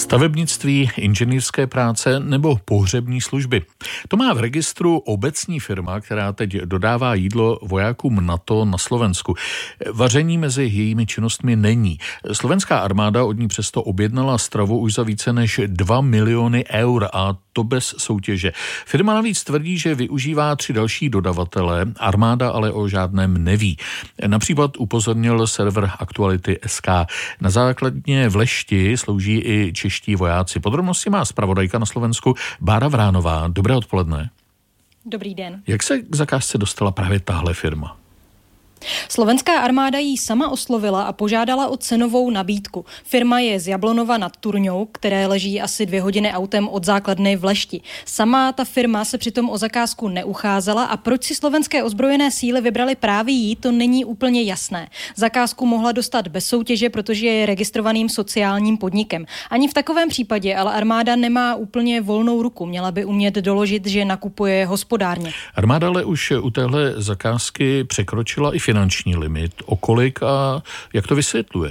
Stavebnictví, inženýrské práce nebo pohřební služby. To má v registru obecní firma, která teď dodává jídlo vojákům NATO na Slovensku. Vaření mezi jejími činnostmi není. Slovenská armáda od ní přesto objednala stravu už za více než 2 miliony eur a to bez soutěže. Firma navíc tvrdí, že využívá 3 další dodavatele, armáda ale o žádném neví. Například upozornil server Aktuality.sk. Na základně v Lešti slouží i čeští vojáci. Podrobnosti má zpravodajka na Slovensku Bára Vránová. Dobré odpoledne. Dobrý den. Jak se k zakázce dostala právě tahle firma? Slovenská armáda jí sama oslovila a požádala o cenovou nabídku. Firma je z Jablonova nad Turňou, které leží asi 2 hodiny autem od základny v Lešti. Sama ta firma se přitom o zakázku neucházela a proč si slovenské ozbrojené síly vybrali právě jí, to není úplně jasné. Zakázku mohla dostat bez soutěže, protože je registrovaným sociálním podnikem. Ani v takovém případě ale armáda nemá úplně volnou ruku. Měla by umět doložit, že nakupuje hospodárně. Armáda ale už u téhle zakázky překročila i finanční limit. O kolik a jak to vysvětluje?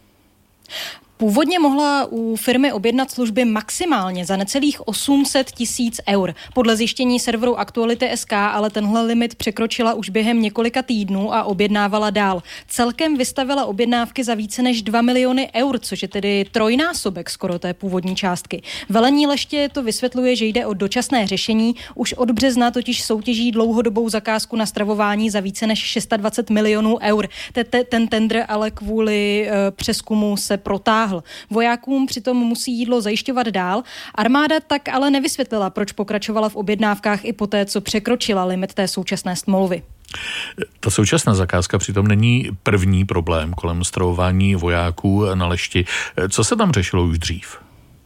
Původně mohla u firmy objednat služby maximálně za necelých 800 000 eur. Podle zjištění serveru Aktuality.sk ale tenhle limit překročila už během několika týdnů a objednávala dál. Celkem vystavila objednávky za více než 2 miliony eur, což je tedy trojnásobek skoro té původní částky. Velení Leště to vysvětluje, že jde o dočasné řešení. Už od března totiž soutěží dlouhodobou zakázku na stravování za více než 620 milionů eur. Ten tendr ale kvůli přezkumu se protáhl. Vojákům přitom musí jídlo zajišťovat dál. Armáda tak ale nevysvětlila, proč pokračovala v objednávkách i poté, co překročila limit té současné smlouvy. Ta současná zakázka přitom není první problém kolem stravování vojáků na Lešti. Co se tam řešilo už dřív?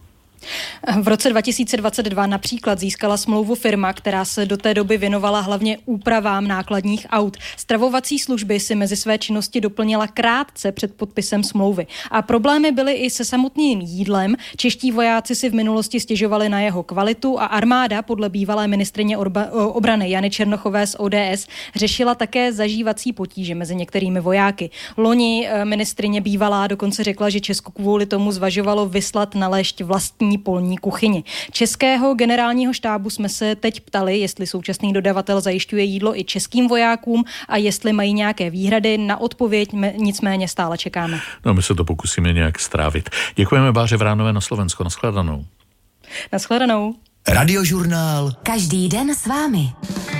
V roce 2022 například získala smlouvu firma, která se do té doby věnovala hlavně úpravám nákladních aut. Stravovací služby si mezi své činnosti doplnila krátce před podpisem smlouvy. A problémy byly i se samotným jídlem. Čeští vojáci si v minulosti stěžovali na jeho kvalitu a armáda podle bývalé ministryně obrany Jany Černochové z ODS řešila také zažívací potíže mezi některými vojáky. Loni ministryně bývalá dokonce řekla, že Česko kvůli tomu zvažovalo vyslat na Lešť vlastní polní kuchyni. Českého generálního štábu jsme se teď ptali, jestli současný dodavatel zajišťuje jídlo i českým vojákům a jestli mají nějaké výhrady. Na odpověď nicméně stále čekáme. No, my se to pokusíme nějak strávit. Děkujeme Báře Vránové na Slovensko. Nashledanou. Nashledanou. Radiožurnál. Každý den s vámi.